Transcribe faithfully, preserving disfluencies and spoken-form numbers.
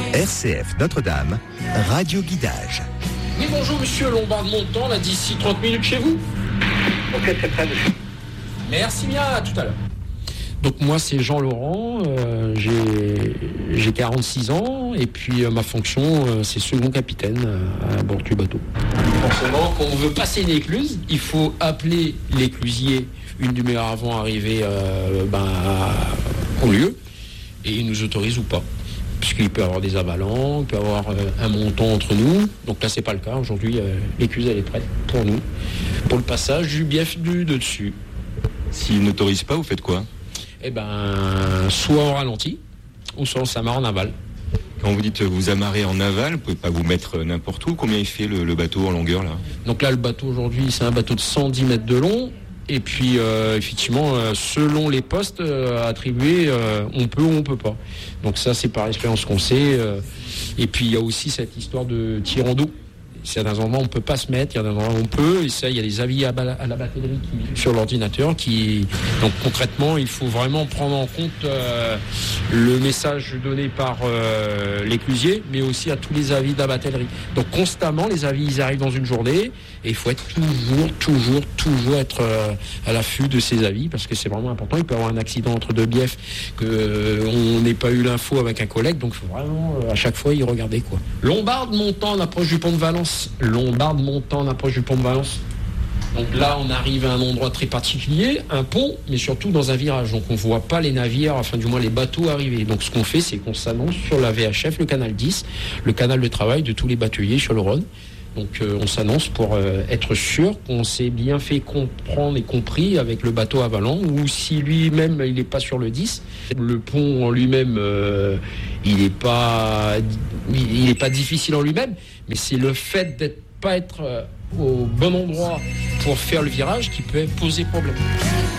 R C F Notre-Dame, Radio Guidage. Oui, bonjour monsieur Lombard de Montant, là d'ici trente minutes chez vous. Ok, c'est prêt, monsieur. Merci bien, à tout à l'heure. Donc moi c'est Jean Laurent, euh, j'ai, j'ai quarante-six ans et puis euh, ma fonction euh, c'est second capitaine euh, à bord du bateau. Forcément quand on veut passer une écluse, il faut appeler l'éclusier une demi-heure avant d'arriver euh, ben, au lieu et il nous autorise ou pas. Puisqu'il peut y avoir des avalants, il peut y avoir euh, un montant entre nous. Donc là c'est pas le cas, aujourd'hui euh, l'écluse elle est prête pour nous, pour le passage du bief du de dessus. S'il n'autorise pas, vous faites quoi ? Eh ben, soit on ralentit, ou soit on s'amarre en aval. Quand vous dites vous amarrez en aval, vous ne pouvez pas vous mettre n'importe où. Combien il fait le, le bateau en longueur là ? Donc là, le bateau aujourd'hui, c'est un bateau de cent dix mètres de long. Et puis, euh, effectivement, euh, selon les postes euh, attribués, euh, on peut ou on peut pas. Donc ça, c'est par expérience qu'on sait. Euh, et puis, il y a aussi cette histoire de tirant d'eau. Certains endroits on ne peut pas se mettre, il y a des endroits où on peut, et ça il y a des avis à, à la batterie qui, sur l'ordinateur qui. Donc concrètement il faut vraiment prendre en compte euh, le message donné par euh, l'éclusier, mais aussi à tous les avis de la batterie. Donc constamment les avis ils arrivent dans une journée et il faut être toujours, toujours, toujours être euh, à l'affût de ces avis parce que c'est vraiment important. Il peut y avoir un accident entre deux biefs que euh, on n'ait pas eu l'info avec un collègue, donc il faut vraiment euh, à chaque fois y regarder quoi. Lombard de Montant, on approche du pont de Valence. Lombard de Montant, on approche du pont de Valence. Donc là, on arrive à un endroit très particulier, un pont, mais surtout dans un virage. Donc on ne voit pas les navires, enfin du moins les bateaux arriver. Donc ce qu'on fait, c'est qu'on s'annonce sur la V H F, le canal dix, le canal de travail de tous les bateliers sur le Rhône. Donc euh, on s'annonce pour euh, être sûr qu'on s'est bien fait comprendre et compris avec le bateau avalant, ou si lui-même il n'est pas sur le dix, le pont en lui-même euh, il n'est pas il n'est pas difficile en lui-même, mais c'est le fait d'être pas être euh, au bon endroit pour faire le virage qui peut poser problème.